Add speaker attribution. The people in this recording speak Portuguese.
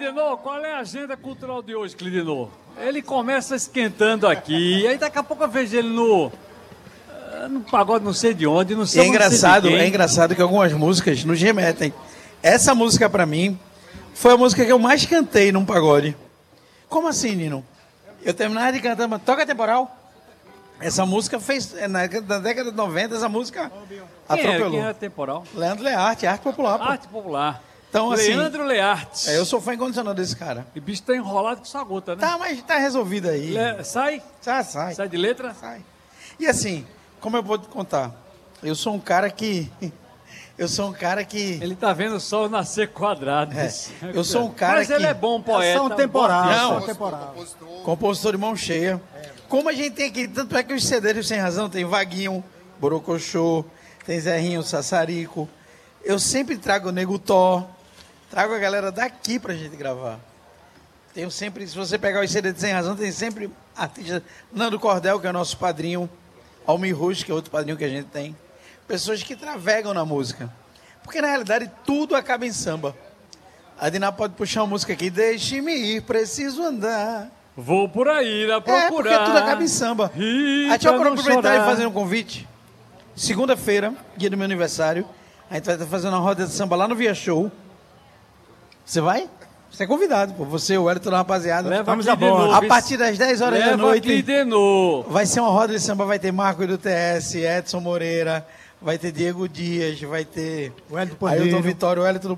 Speaker 1: Clidenor, qual é a agenda cultural de hoje, Clidenor? Ele começa esquentando aqui, aí daqui a pouco eu vejo ele no pagode não sei de onde, não sei.
Speaker 2: É engraçado que algumas músicas nos remetem. Essa música, pra mim, foi a música que eu mais cantei num pagode. Como assim, Nino? Eu terminava de cantar, mas Toca Temporal. Essa música fez, na década de 90, essa música atropelou.
Speaker 1: Quem era Temporal?
Speaker 2: Leandro Learte, arte popular. Pô.
Speaker 1: Arte popular.
Speaker 2: Então, assim,
Speaker 1: Leandro Learte.
Speaker 2: eu sou fã incondicional desse cara.
Speaker 1: E o bicho tá enrolado com sua gota, né?
Speaker 2: Tá, mas tá resolvido aí.
Speaker 1: Sai?
Speaker 2: Sai.
Speaker 1: Sai de letra?
Speaker 2: Sai. E assim, como eu vou te contar? Eu sou um cara que...
Speaker 1: Ele tá vendo o sol nascer quadrado.
Speaker 2: Eu sou um cara
Speaker 1: Mas ele é bom poeta.
Speaker 3: São temporal.
Speaker 2: Não, compositor de mão cheia. Como a gente tem aqui, tanto é que os CDs Sem Razão tem Vaguinho, Borocochô, tem Zerrinho, Sassarico. Eu sempre trago o Nego Tó, trago a galera daqui pra gente gravar. Tenho sempre, se você pegar os CDs de Sem Razão, tem sempre artistas. Nando Cordel, que é o nosso padrinho, Almir Rush, que é outro padrinho que a gente tem. Pessoas que travegam na música. Porque na realidade tudo acaba em samba. A Diná pode puxar uma música aqui, deixe-me ir, preciso andar.
Speaker 1: Vou por aí lá procurar.
Speaker 2: Porque tudo acaba em samba. Aí deixa eu aproveitar e fazer um convite. Segunda-feira, dia do meu aniversário, a gente vai estar fazendo uma roda de samba lá no Via Show. Você vai? Você é convidado, pô. Você, o Wellington, a rapaziada.
Speaker 1: Vamos a bordo.
Speaker 2: A partir das 10 horas da noite.
Speaker 1: Clidenor.
Speaker 2: Vai ser uma roda de samba, vai ter Marco do TS, Edson Moreira, vai ter Diego Dias, vai ter
Speaker 3: Wellington
Speaker 2: Ailton Vitório, Wellington